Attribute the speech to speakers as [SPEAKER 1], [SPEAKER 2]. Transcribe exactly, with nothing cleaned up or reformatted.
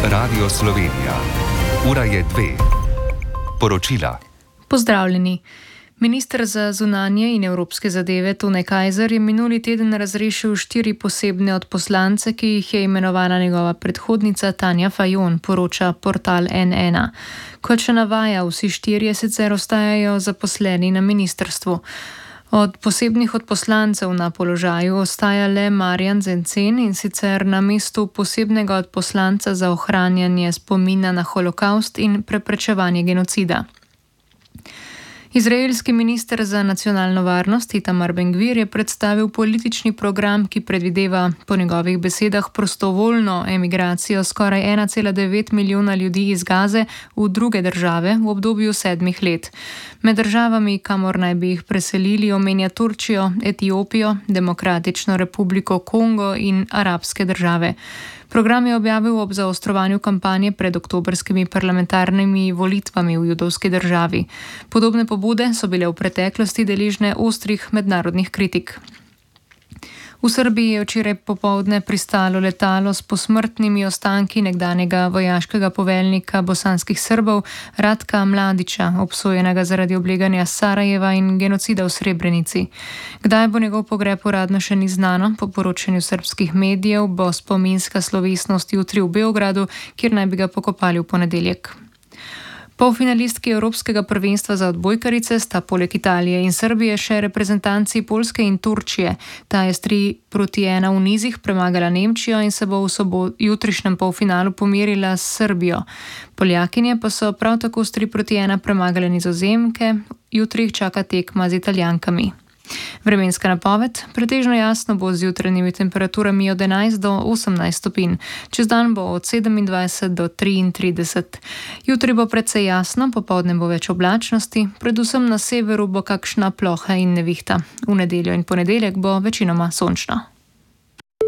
[SPEAKER 1] Radio Slovenija. Ura je dve. Poročila.
[SPEAKER 2] Pozdravljeni. Minister za zunanje in evropske zadeve Tone Kajzer je minuli teden razrešil štiri posebne odposlance, ki jih je imenovala njegova predhodnica Tanja Fajon, poroča portal N ena. Kot še navaja, vsi štirje sicer ostajajo zaposleni na ministrstvu. Od posebnih odposlancev na položaju ostaja le Marjan Zencen, in sicer na mestu posebnega odposlanca za ohranjanje spomina na holokavst in preprečevanje genocida. Izraelski minister za nacionalno varnost Itamar Ben-Gvir je predstavil politični program, ki predvideva po njegovih besedah prostovoljno emigracijo skoraj ena cela devet milijona ljudi iz Gaze v druge države v obdobju sedmih let. Med državami, kamor naj bi jih preselili, omenja Turčijo, Etiopijo, Demokratično republiko Kongo in arabske države. Program je objavil ob zaostrovanju kampanje pred oktobrskimi parlamentarnimi volitvami v judovski državi. Podobne pobude so bile v preteklosti deležne ostrih mednarodnih kritik. V Srbiji je včeraj popoldne pristalo letalo s posmrtnimi ostanki nekdanjega vojaškega poveljnika bosanskih Srbov Ratka Mladića, obsojenega zaradi obleganja Sarajeva in genocida v Srebrenici. Kdaj bo njegov pogreb uradno še ni znano, po poročanju srbskih medijev bo spominska slovesnost jutri v Beogradu, kjer naj bi ga pokopali v ponedeljek. Polfinalistki Evropskega prvenstva za odbojkarice sta poleg Italije in Srbije še reprezentanci Poljske in Turčije. Ta je s tri proti ena v nizih premagala Nemčijo in se bo v sobo- jutrišnjem polfinalu pomerila s Srbijo. Poljakinje pa so prav tako s tri proti ena premagale Nizozemke, jutri jih čaka tekma z Italijankami. Vremenska napoved: pretežno jasno bo z jutranjimi temperaturami od enajst do osemnajst stopinj, čez dan bo od sedemindvajset do triintrideset. Jutri bo precej jasno, popoldne bo več oblačnosti, predvsem na severu bo kakšna ploha in nevihta. V nedeljo in ponedeljek bo večinoma sončno.